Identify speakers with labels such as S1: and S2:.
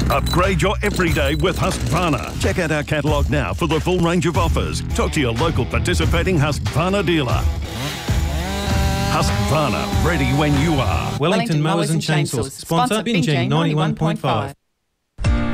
S1: Upgrade your everyday with Husqvarna. Check out our catalogue now for the full range of offers. Talk to your local participating Husqvarna dealer. Husqvarna, ready when you are.
S2: Wellington Mowers and Chainsaws. Sponsor Binjay 91.5.